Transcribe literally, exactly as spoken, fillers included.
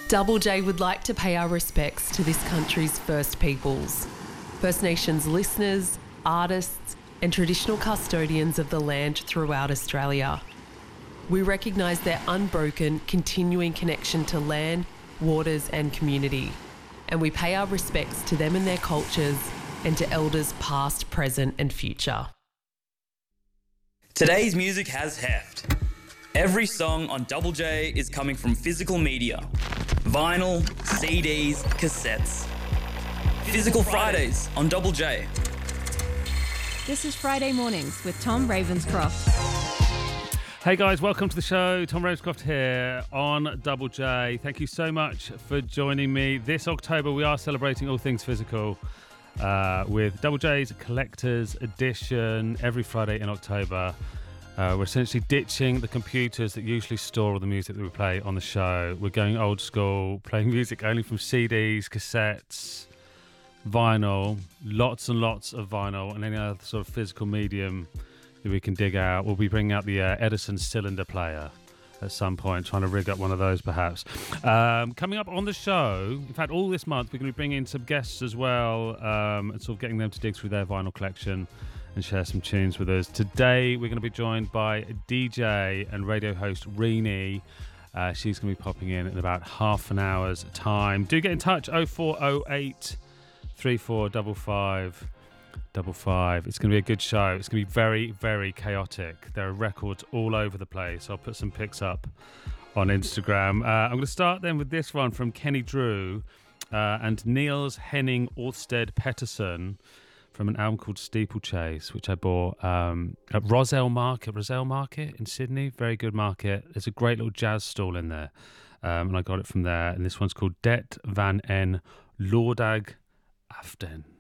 Double J would like to pay our respects to this country's First Peoples, First Nations listeners, artists, and traditional custodians of the land throughout Australia. We recognise their unbroken, continuing connection to land, waters, and community, and we pay our respects to them and their cultures and to elders past, present, and future. Today's music has heft. Every song on Double J is coming from physical media. Vinyl, C Ds, cassettes. Physical Fridays on Double J. This is Friday Mornings with Tom Ravenscroft. Hey guys, welcome to the show. Tom Ravenscroft here on Double J. Thank you so much for joining me. This October we are celebrating all things physical uh, with Double J's Collector's Edition every Friday in October. Uh, we're essentially ditching the computers that usually store all the music that we play on the show. We're going old school, playing music only from C Ds, cassettes, vinyl, lots and lots of vinyl, and any other sort of physical medium that we can dig out. We'll be bringing out the uh, Edison cylinder player at some point, trying to rig up one of those perhaps. Um, coming up on the show, in fact, all this month, we're going to be bringing in some guests as well, um, and sort of getting them to dig through their vinyl collection and share some tunes with us. Today, we're going to be joined by D J and radio host Rini. Uh, she's going to be popping in in about half an hour's time. Do get in touch, oh four oh eight, three four five five five five. It's going to be a good show. It's going to be very, very chaotic. There are records all over the place. I'll put some pics up on Instagram. Uh, I'm going to start then with this one from Kenny Drew uh, and Niels Henning Orsted Pettersson, from an album called Steeplechase, which I bought um, at Roselle Market, Roselle Market in Sydney. Very good market. There's a great little jazz stall in there, um, and I got it from there. And this one's called Det van en Lordag Aften.